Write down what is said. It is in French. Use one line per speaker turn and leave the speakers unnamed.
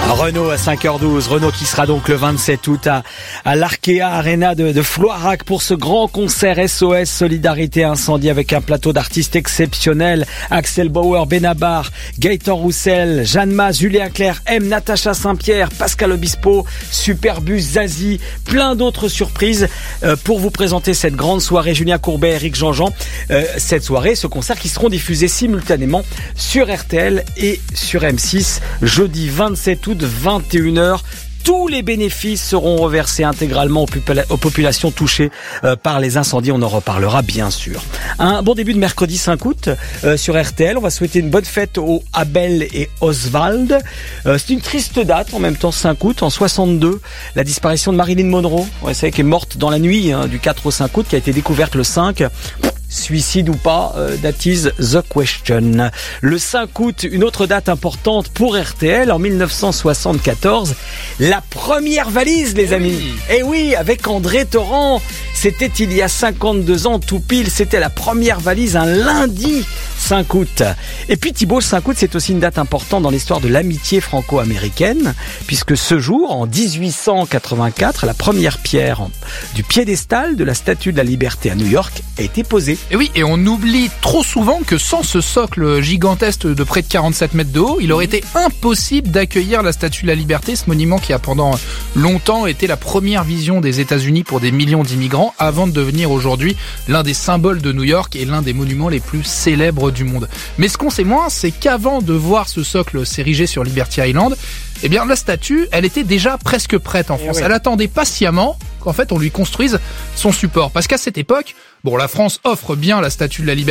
Renault à 5h12, Renault qui sera donc le 27 août à l'Arkea Arena de Floirac pour ce grand concert SOS Solidarité Incendie avec un plateau d'artistes exceptionnels. Axel Bauer, Benabar, Gaëtan Roussel, Jeanne Mas, Julien Clerc, M, Natacha Saint-Pierre, Pascal Obispo, Superbus, Zazie, plein d'autres surprises pour vous présenter cette grande soirée. Julien Courbet, Eric Jean-Jean, cette soirée, ce concert qui seront diffusés simultanément sur RTL et sur M6 jeudi 27 août 21h. Tous les bénéfices seront reversés intégralement aux populations touchées par les incendies. On en reparlera bien sûr. Un bon début de mercredi 5 août sur RTL. On va souhaiter une bonne fête aux Abel et Oswald. C'est une triste date en même temps, 5 août. En 62, la disparition de Marilyn Monroe. On sait qu'elle est morte dans la nuit du 4 au 5 août, qui a été découverte le 5. Suicide ou pas, that is the question. Le 5 août, une autre date importante pour RTL, en 1974, la première valise, les amis. Et oui, avec André Torrent, c'était il y a 52 ans, tout pile, c'était la première valise, un lundi 5 août. Et puis Thibaut, le 5 août, c'est aussi une date importante dans l'histoire de l'amitié franco-américaine, puisque ce jour, en 1884, la première pierre du piédestal de la Statue de la Liberté à New York a été posée.
Et oui, et on oublie trop souvent que sans ce socle gigantesque de près de 47 mètres de haut, il aurait été impossible d'accueillir la Statue de la Liberté, ce monument qui a pendant longtemps été la première vision des États-Unis pour des millions d'immigrants, avant de devenir aujourd'hui l'un des symboles de New York et l'un des monuments les plus célèbres du monde. Mais ce qu'on sait moins, c'est qu'avant de voir ce socle s'ériger sur Liberty Island, eh bien la statue, elle était déjà presque prête en France. Elle attendait patiemment qu'en fait on lui construise son support. Parce qu'à cette époque, la France offre bien la Statue de la Liberté